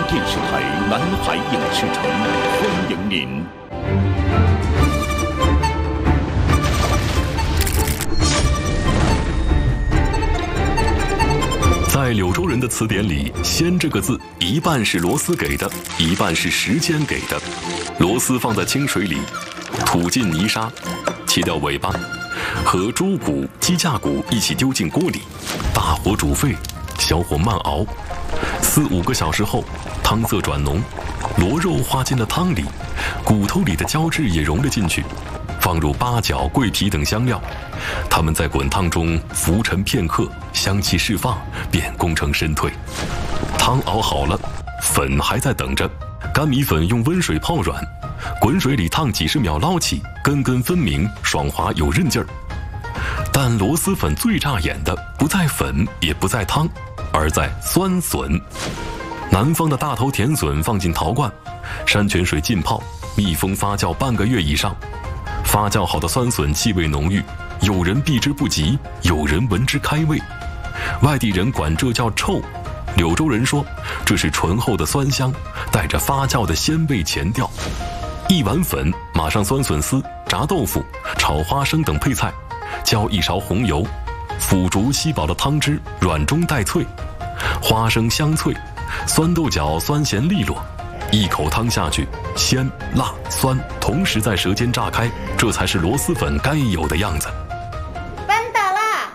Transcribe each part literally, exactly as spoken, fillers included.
电视台南海影视城欢迎您。 在柳州人的词典里，“鲜”这个字一半是螺丝给的，一半是时间给的。螺丝放在清水里，吐进泥沙，切掉尾巴，和猪骨、鸡架骨一起丢进锅里，大火煮沸，小火慢熬。四五个小时后，汤色转浓，螺肉滑进了汤里，骨头里的胶质也融了进去，放入八角、桂皮等香料，它们在滚烫中浮沉片刻，香气释放，便功成身退。汤熬好了，粉还在等着。干米粉用温水泡软，滚水里烫几十秒捞起，根根分明，爽滑有韧劲儿。但螺蛳粉最扎眼的不在粉，也不在汤，而在酸笋。南方的大头甜笋放进陶罐，山泉水浸泡，密封发酵半个月以上。发酵好的酸笋气味浓郁，有人避之不及，有人闻之开胃。外地人管这叫臭，柳州人说这是醇厚的酸香，带着发酵的鲜味前调。一碗粉，马上酸笋丝、炸豆腐、炒花生等配菜，浇一勺红油，腐竹吸饱了汤汁，软中带脆，花生香脆，酸豆角酸咸利落。一口汤下去，鲜、辣、酸同时在舌尖炸开，这才是螺蛳粉该有的样子。 翻倒了！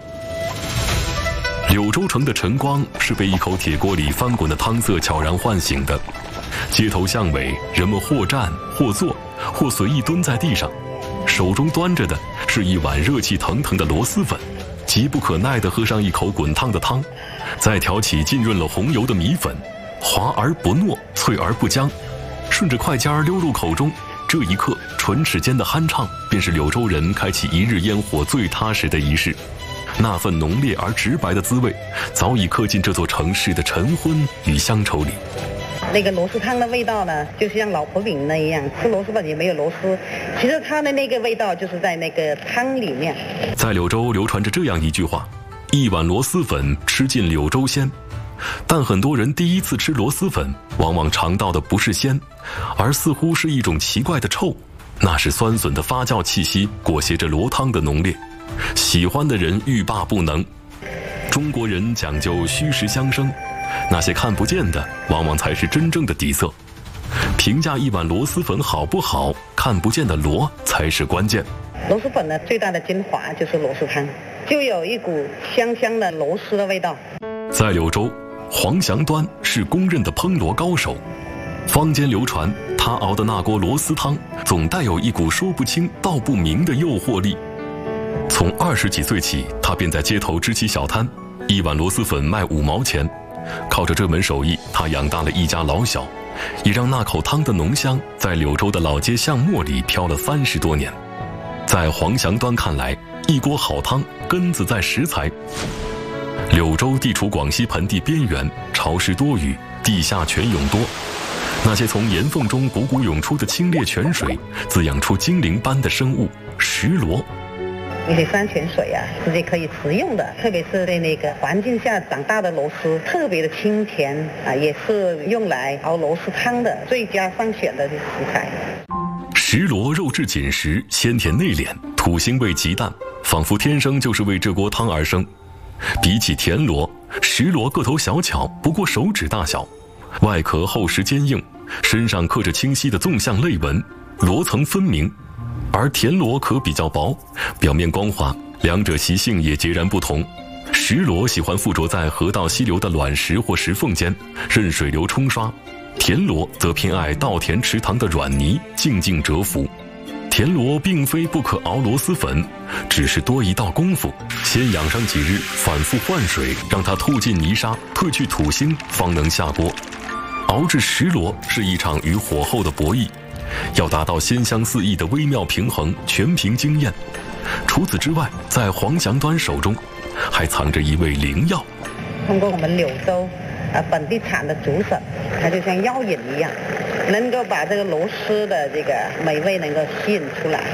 柳州城的晨光是被一口铁锅里翻滚的汤色悄然唤醒的。街头巷尾，人们或站或坐，或随意蹲在地上，手中端着的是一碗热气腾腾的螺蛳粉，急不可耐地喝上一口滚烫的汤，再挑起浸润了红油的米粉，滑而不糯，脆而不僵，顺着筷尖溜入口中。这一刻，唇齿间的酣畅，便是柳州人开启一日烟火最踏实的仪式。那份浓烈而直白的滋味，早已刻进这座城市的晨昏与乡愁里。 那个螺蛳汤的味道呢，就是像老婆饼那一样，吃螺蛳粉也没有螺丝，其实它的那个味道就是在那个汤里面。 在柳州流传着这样一句话：一碗螺蛳粉，吃尽柳州鲜。但很多人第一次吃螺蛳粉，往往尝到的不是鲜，而似乎是一种奇怪的臭，那是酸笋的发酵气息裹挟着螺汤的浓烈。喜欢的人欲罢不能。中国人讲究虚实相生，那些看不见的往往才是真正的底色。评价一碗螺蛳粉好不好，看不见的螺才是关键。 螺蛳粉呢，最大的精华就是螺蛳汤，就有一股香香的螺丝的味道。 在柳州，黄祥端是公认的烹螺高手，坊间流传他熬的那锅螺丝汤总带有一股说不清道不明的诱惑力。从二十几岁起，他便在街头支起小摊，一碗螺蛳粉卖五毛钱。靠着这门手艺，他养大了一家老小，也让那口汤的浓香在柳州的老街巷陌里飘了三十多年。在黄祥端看来，一锅好汤根子在食材。柳州地处广西盆地边缘，潮湿多雨，地下泉涌多。那些从岩缝中汩汩涌出的清冽泉水，滋养出精灵般的生物石螺。 那些山泉水啊，直接可以食用的，特别是在那个环境下长大的螺丝，特别的清甜啊，也是用来熬螺丝汤的最佳上选的食材。 石螺肉质紧实，鲜甜内敛，土腥味极淡，仿佛天生就是为这锅汤而生。比起田螺，石螺个头小巧，不过手指大小，外壳厚实坚硬，身上刻着清晰的纵向泪纹，螺层分明。而田螺壳比较薄，表面光滑，两者习性也截然不同。石螺喜欢附着在河道溪流的卵石或石缝间，任水流冲刷；田螺则偏爱稻田池塘的软泥，静静蛰伏。田螺并非不可熬螺蛳粉，只是多一道功夫，先养上几日，反复换水，让它吐尽泥沙，褪去土腥，方能下锅。熬制石螺是一场与火候的博弈，要达到鲜香四溢的微妙平衡，全凭经验。除此之外，在黄祥端手中还藏着一味灵药。 通过我们柳州啊本地产的竹笋，它就像药引一样，能够把这个螺丝的这个美味能够吸引出来。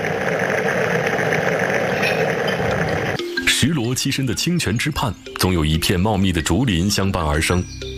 石螺栖身的清泉之畔，总有一片茂密的竹林相伴而生。